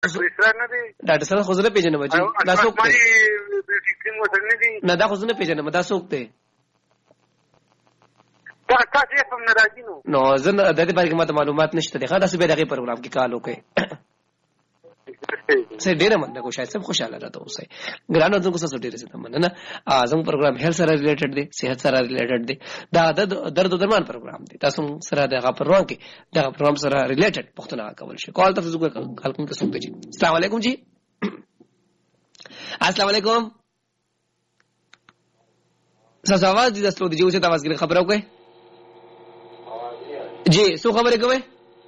ډاکټر سره خو زه نه پیژنم چې دا څوک دی نه دا خو زه نه پیژنم دا څوک دی نو زه د دې باره کې ماته معلومات نشته دی ښه تاسو به دغه پروګرام کې کال وکړئ سه ډیره مننه کو شاید سب خوشاله راته اوسئ ګرانو تاسو څه ډیره څه مننه زموږ پروګرام هیلث سره ریلیټډ دی صحت سره ریلیټډ دی دا د درد درمان پروګرام دی تاسو سره دغه پروګرام کې دغه پروګرام سره ریلیټډ پښتنه کول شي کال تاسو کال کوم تاسو ته السلام علیکم جی السلام علیکم تاسو आवाज دي تاسو د جوړه आवाज کې خبرو کوي जी सो खबर है कौन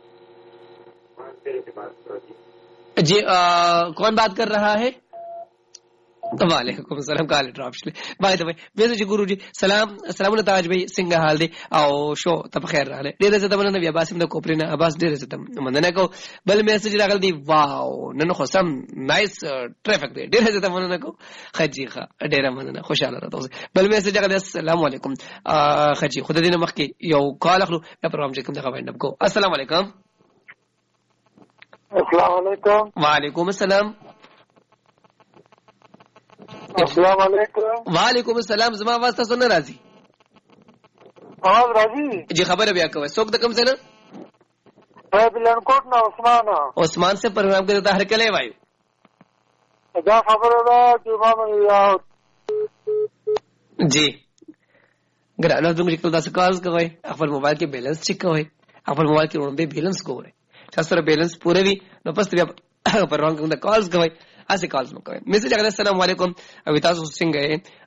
जी कौन बात कर रहा है वालेकुम सलाम काल ड्रॉप बाय द वे वैसे जी गुरुजी सलाम अस्सलाम ताज भाई सिंह हाल दे आओ शो तब खैर रहा डेरे से तमन्ना नबी अब्बास ने कोपरीना अब्बास डेरे से तम मंदना को बल मैसेज लागल दी वाओ ननो खसम नाइस ट्रैफिक दे डेरे से तमन्ना को खजी खा डेरा मंदना खुशहाल रहता है बल मैसेज लागल अस्सलाम वालेकुम खजी खुद दिन मखकी यो कॉल अखलू या प्रोग्राम जे कम दखा वाइंड अप को अस्सलाम वालेकुम वालेकुम अस्सलाम अस्सलाम वालेकुम वालेकुम अस्सलाम जमा आवाज तاسو نه راځي आवाज राजी जी खबर है भैया को څوک د کوم ځای نه بلنکوټ نه عثمان से प्रोग्राम के तहर कले वायु دا خبره ده چې ما जी ګرانه زموږ کله تاسو کال کوي خپل موبایل کې بیلنس چیک کوي خپل موبایل کې ورته بیلنس کوئ تاسو سره بیلنس پوره وي نو پس بیا پروګرام کې کالز کوي ऐसे कॉल्स में करें मैसेज अगर अस्सलाम वालेकुम अभी तासु څنګه